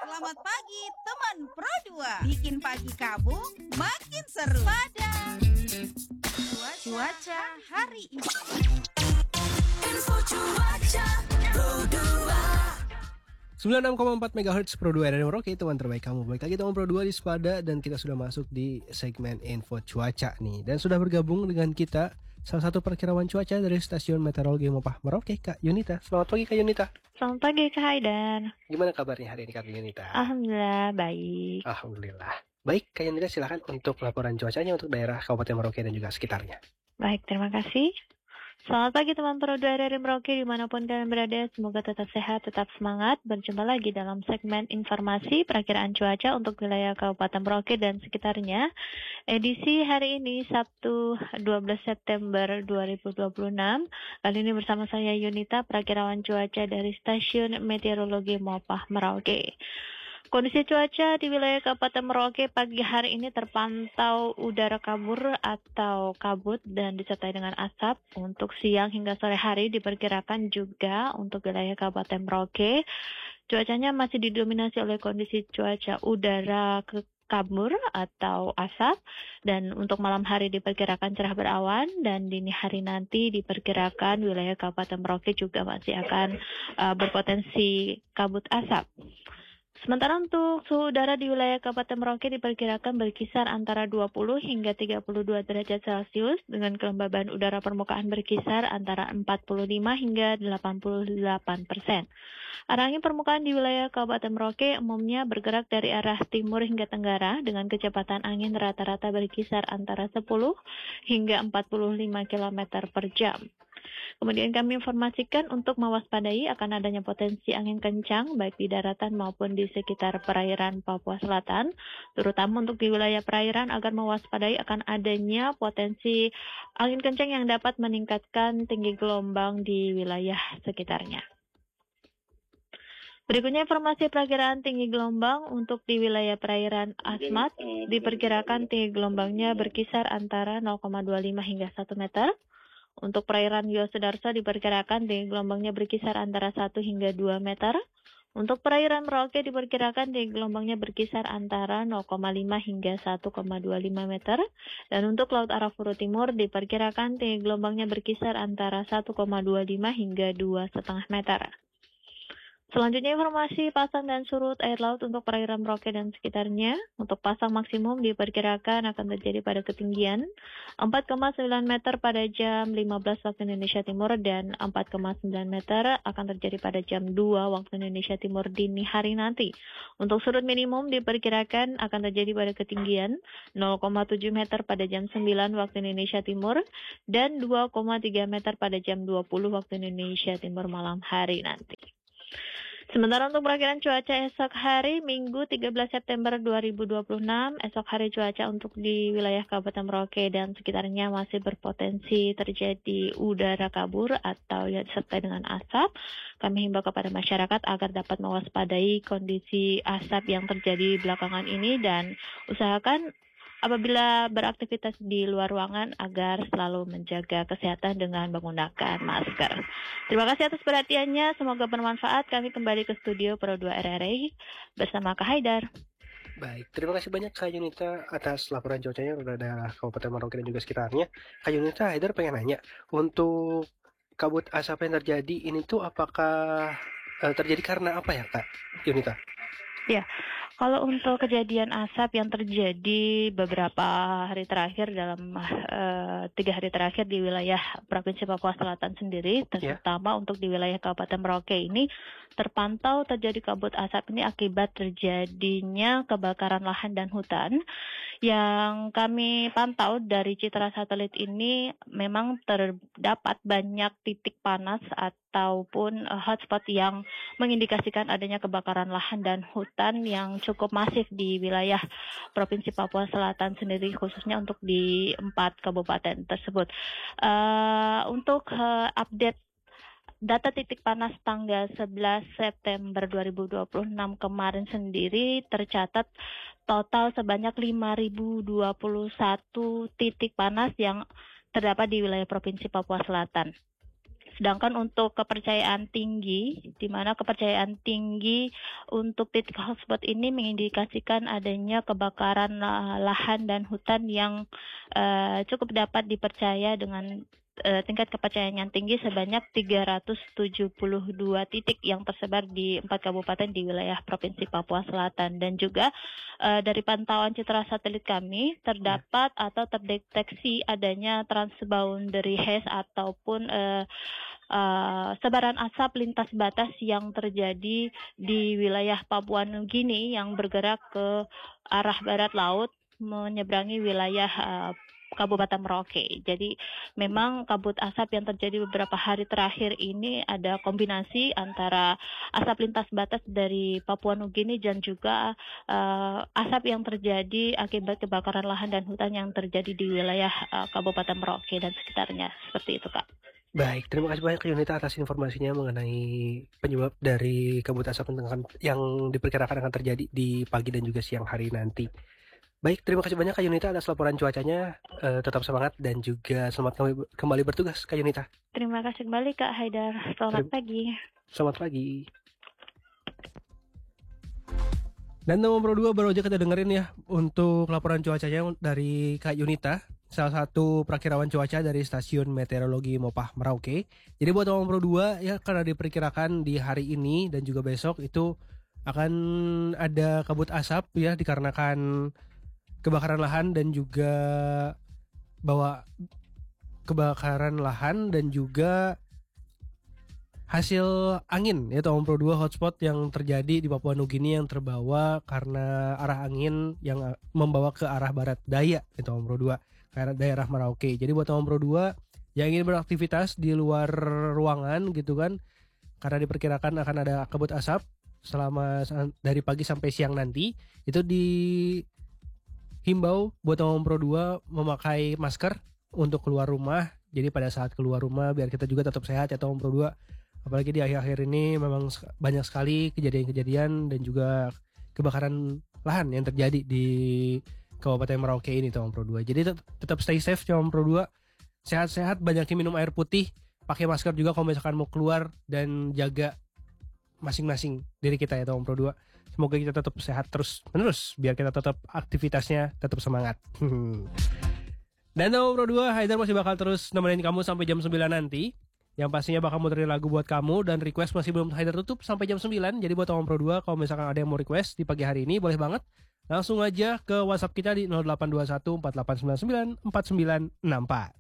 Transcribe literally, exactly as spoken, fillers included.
Selamat pagi teman Pro dua. Bikin pagi kamu makin seru pada cuaca hari ini. Info cuaca Pro dua. sembilan puluh enam koma empat megahertz Pro dua dari Merauke, teman terbaik kamu. Baik lagi teman Pro dua di Spada, dan kita sudah masuk di segmen info cuaca nih. Dan sudah bergabung dengan kita salah satu perkirawan cuaca dari Stasiun Meteorologi Mopah Merauke, Kak Yunita. Selamat pagi Kak Yunita. Selamat pagi Kak Haidar. Gimana kabarnya hari ini Kak Yunita? Alhamdulillah baik. Alhamdulillah. Baik Kak Yunita, silahkan untuk laporan cuacanya untuk daerah Kabupaten Merauke dan juga sekitarnya. Baik, terima kasih. Selamat pagi teman Pro dua dari Merauke dimanapun kalian berada. Semoga tetap sehat, tetap semangat. Berjumpa lagi dalam segmen informasi perakiraan cuaca untuk wilayah Kabupaten Merauke dan sekitarnya. Edisi hari ini Sabtu dua belas September dua ribu dua puluh enam. Kali ini bersama saya Yunita, perakirawan cuaca dari Stasiun Meteorologi Mopah Merauke. Kondisi cuaca di wilayah Kabupaten Merauke pagi hari ini terpantau udara kabur atau kabut dan disertai dengan asap. Untuk siang hingga sore hari diperkirakan juga untuk wilayah Kabupaten Merauke cuacanya masih didominasi oleh kondisi cuaca udara ke kabur atau asap, dan untuk malam hari diperkirakan cerah berawan, dan dini hari nanti diperkirakan wilayah Kabupaten Merauke juga masih akan uh, berpotensi kabut asap. Sementara untuk suhu udara di wilayah Kabupaten Merauke diperkirakan berkisar antara dua puluh hingga tiga puluh dua derajat Celcius dengan kelembaban udara permukaan berkisar antara empat puluh lima hingga delapan puluh delapan persen. Arah angin permukaan di wilayah Kabupaten Merauke umumnya bergerak dari arah timur hingga tenggara dengan kecepatan angin rata-rata berkisar antara sepuluh hingga empat puluh lima kilometer per jam. Kemudian kami informasikan untuk mewaspadai akan adanya potensi angin kencang baik di daratan maupun di sekitar perairan Papua Selatan, terutama untuk di wilayah perairan agar mewaspadai akan adanya potensi angin kencang yang dapat meningkatkan tinggi gelombang di wilayah sekitarnya. Berikutnya informasi perakiraan tinggi gelombang untuk di wilayah perairan Asmat diperkirakan tinggi gelombangnya berkisar antara nol koma dua lima hingga satu meter. Untuk perairan Yosudarso diperkirakan tinggi gelombangnya berkisar antara satu hingga dua meter. Untuk perairan Merauke diperkirakan tinggi gelombangnya berkisar antara nol koma lima hingga satu koma dua lima meter. Dan untuk Laut Arafura Timur diperkirakan tinggi gelombangnya berkisar antara satu koma dua lima hingga dua koma lima meter. Selanjutnya informasi pasang dan surut air laut untuk perairan Merauke dan sekitarnya. Untuk pasang maksimum diperkirakan akan terjadi pada ketinggian empat koma sembilan meter pada jam lima belas waktu Indonesia Timur dan empat koma sembilan meter akan terjadi pada jam dua waktu Indonesia Timur dini hari nanti. Untuk surut minimum diperkirakan akan terjadi pada ketinggian nol koma tujuh meter pada jam sembilan waktu Indonesia Timur dan dua koma tiga meter pada jam dua puluh waktu Indonesia Timur malam hari nanti. Sementara untuk perakiraan cuaca esok hari Minggu tiga belas September dua ribu dua puluh enam, esok hari cuaca untuk di wilayah Kabupaten Merauke dan sekitarnya masih berpotensi terjadi udara kabur atau ya disertai dengan asap. Kami himbau kepada masyarakat agar dapat mewaspadai kondisi asap yang terjadi belakangan ini dan usahakan apabila beraktivitas di luar ruangan agar selalu menjaga kesehatan dengan menggunakan masker. Terima kasih atas perhatiannya, semoga bermanfaat. Kami kembali ke studio Pro dua R R I bersama Kak Haidar. Baik, terima kasih banyak Kak Yunita atas laporan cuacanya dari daerah Kabupaten Merauke dan juga sekitarnya. Kak Yunita, Haidar pengen nanya, untuk kabut asap yang terjadi ini tuh apakah uh, terjadi karena apa ya Kak Yunita? Ya, kalau untuk kejadian asap yang terjadi beberapa hari terakhir dalam uh, tiga hari terakhir di wilayah Provinsi Papua Selatan sendiri, terutama yeah. untuk di wilayah Kabupaten Merauke ini terpantau terjadi kabut asap ini akibat terjadinya kebakaran lahan dan hutan. Yang kami pantau dari citra satelit ini memang terdapat banyak titik panas ataupun uh, hotspot yang mengindikasikan adanya kebakaran lahan dan hutan yang cukup masif di wilayah Provinsi Papua Selatan sendiri, khususnya untuk di empat kabupaten tersebut. Uh, untuk uh, update data titik panas tanggal sebelas September dua ribu dua puluh enam kemarin sendiri tercatat total sebanyak lima ribu dua puluh satu titik panas yang terdapat di wilayah Provinsi Papua Selatan. Sedangkan untuk kepercayaan tinggi, di mana kepercayaan tinggi untuk titik hotspot ini mengindikasikan adanya kebakaran uh, lahan dan hutan yang uh, cukup dapat dipercaya dengan uh, tingkat kepercayaan yang tinggi sebanyak tiga ratus tujuh puluh dua titik yang tersebar di empat kabupaten di wilayah Provinsi Papua Selatan. Dan juga uh, dari pantauan citra satelit kami terdapat atau terdeteksi adanya transboundary haze ataupun uh, Uh, sebaran asap lintas batas yang terjadi di wilayah Papua Nugini yang bergerak ke arah barat laut menyeberangi wilayah uh, Kabupaten Merauke. Jadi memang kabut asap yang terjadi beberapa hari terakhir ini ada kombinasi antara asap lintas batas dari Papua Nugini dan juga uh, asap yang terjadi akibat kebakaran lahan dan hutan yang terjadi di wilayah uh, Kabupaten Merauke dan sekitarnya. Seperti itu, Kak. Baik, terima kasih banyak Yunita atas informasinya mengenai penyebab dari kabut asap yang diperkirakan akan terjadi di pagi dan juga siang hari nanti. Baik, terima kasih banyak Kak Yunita atas laporan cuacanya. Uh, tetap semangat dan juga selamat kembali, kembali bertugas Kak Yunita. Terima kasih kembali Kak Haidar. Selamat Terima. pagi. Selamat pagi. Dan nomor Pro dua baru aja kita dengerin ya untuk laporan cuacanya dari Kak Yunita, salah satu prakirawan cuaca dari Stasiun Meteorologi Mopah Merauke. Jadi buat nomor Pro dua ya, karena diperkirakan di hari ini dan juga besok itu akan ada kabut asap ya dikarenakan kebakaran lahan dan juga bawa kebakaran lahan dan juga hasil angin ya nomor Pro dua hotspot yang terjadi di Papua Nugini yang terbawa karena arah angin yang membawa ke arah barat daya itu nomor Pro dua karena daerah Merauke. Jadi buat nomor Pro dua yang ingin beraktivitas di luar ruangan gitu kan, karena diperkirakan akan ada kabut asap selama dari pagi sampai siang nanti, itu dihimbau buat nomor Pro dua memakai masker untuk keluar rumah. Jadi pada saat keluar rumah biar kita juga tetap sehat ya nomor Pro dua. Apalagi di akhir-akhir ini memang banyak sekali kejadian-kejadian dan juga kebakaran lahan yang terjadi di Kabupaten Merauke ini nomor Pro dua. Jadi tet- tetap stay safe nomor Pro dua. Sehat-sehat, banyakin minum air putih, pakai masker juga kalau misalkan mau keluar dan jaga masing-masing diri kita ya nomor Pro dua. Semoga kita tetap sehat terus menerus biar kita tetap aktivitasnya tetap semangat. Dan nomor Pro dua, Haidar masih bakal terus nemenin kamu sampai jam sembilan nanti. Yang pastinya bakal muterin lagu buat kamu dan request masih belum Haidar tutup sampai jam sembilan. Jadi buat nomor Pro dua kalau misalkan ada yang mau request di pagi hari ini boleh banget. Langsung aja ke WhatsApp kita di nol delapan dua satu empat delapan sembilan sembilan empat sembilan enam empat.